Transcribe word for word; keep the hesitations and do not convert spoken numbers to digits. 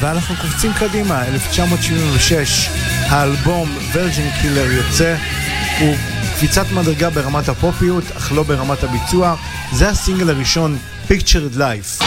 ואנחנו קופצים קדימה, אלף תשע מאות שבעים ושש, האלבום Virgin Killer יוצא, הוא קפיצת מדרגה ברמת הפופיות, אך לא ברמת הביצוע, זה הסינגל הראשון, Pictured Life.